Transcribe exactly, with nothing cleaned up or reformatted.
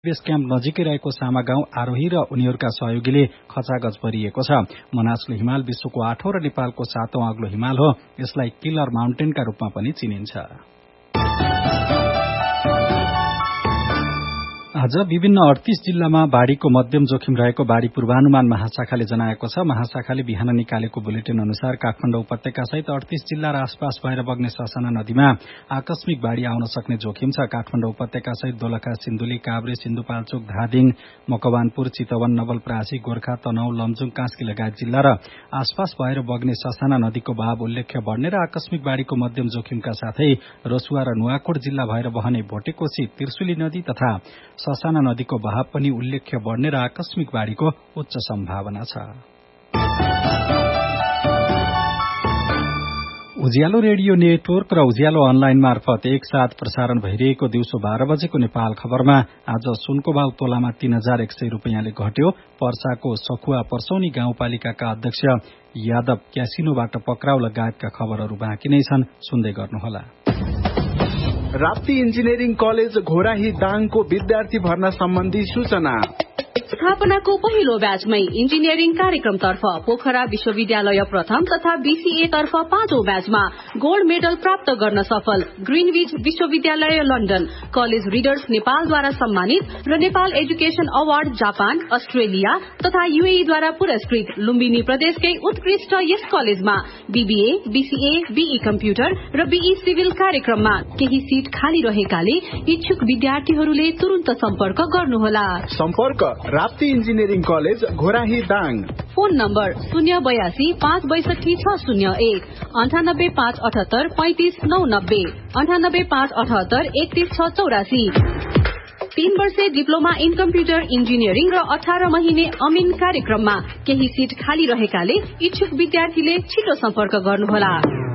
Base camp नजिकै रहेको सामा गाउँ आरोही र उनीहरूका सहयोगीले खचागच भरिएको छ। मनासलु हिमाल विश्वको आठौं र नेपालको सातौं अग्लो हिमाल हो। यसलाई किलर माउन्टेनका रूपमा पनि चिनिन्छ। आज विभिन्न अडतीस जिल्लामा बाढ़ीको मध्यम जोखिम रहेको बाढ़ी पूर्वानुमान महाशाखाले जनाएको छ। महाशाखाले बिहान निकालेको बुलेटिन अनुसार काठमाडौँ उपत्यका सहित अडतीस जिल्ला र आसपास भएर बग्ने ससाना नदीमा आकस्मिक बाढ़ी आउन सक्ने जोखिम छ। काठमाडौँ उपत्यका सहित दोलखा, सिन्धुली, काभ्रे, सिन्धुपाल्चोक, धादिङ, मकवानपुर, चितवन, नवलपरासी, गोर्खा, तनहुँ, लमजुङ, कास्की लगायत जिल्ला र आसपास भएर बग्ने ससाना नदीको बहाव उल्लेख्य बढ्ने र आकस्मिक बाढ़ीको मध्यम जोखिमका साथै रसुवा र नुवाकोट जिल्ला भएर बहने भोटेकोशी, त्रिशुली नदी तथा ससाना नदीको बहाव पनि उल्लेख्य बढ्ने र आकस्मिक बाढ़ीको उच्च सम्भावना छ। उज्यालो रेडियो नेटवर्क र उज्यालो अनलाइन मार्फत एकसाथ प्रसारण भइरहेको दिउँसो बाह्र बजेको नेपाल खबरमा आज सुनको भाव तोलामा तीन हजार एक सय रूपियाँले घट्यो। पर्साको सखुवा पर्सौनी गाउँपालिकाका अध्यक्ष यादव क्यासिनोबाट पक्राउ लगायतका खबरहरू बाँकी नै छन्, सुन्दै गर्नुहोला। राप्ती इन्जिनियरिङ कलेज घोराही दाङको विद्यार्थी भर्ना सम्बन्धी सूचना। स्थापनाको पहिलो ब्याचमै इन्जिनियरिङ कार्यक्रमतर्फ पोखरा विश्वविद्यालय प्रथम तथा बीसीए तर्फ पाँचौं ब्याचमा गोल्ड मेडल प्राप्त गर्न सफल ग्रीनविच विश्वविद्यालय लन्डन, कलेज रिडर्स नेपालद्वारा सम्मानित र Nepal education award Japan, Australia तथा यूएईद्वारा पुरस्कृत लुम्बिनी प्रदेशकै उत्कृष्ट यस कलेजमा बीबीए, बीसीए, बीई कम्प्युटर र बीई सिभिल कार्यक्रममा केही सीट खाली रहेकाले इच्छुक विद्यार्थीहरूले तुरन्त सम्पर्क गर्नुहोला। सम्पर्क Rapti engineering college Ghorahi Dang. Phone number शून्य बयासी पाँच बैसठी छ शून्य एक, अन्ठानब्बे पाँच अठहत्तर पैंतिस नौ नब्बे, अन्ठानब्बे पाँच अठहत्तर एकतीस छ चौरासी। तीन वर्षे डिप्लोमा इन कम्प्युटर इन्जिनियरिङ र अठार महिने अमिन कार्यक्रममा केही सीट खाली रहेकाले इच्छुक विद्यार्थीले छिटो सम्पर्क गर्नुहोला।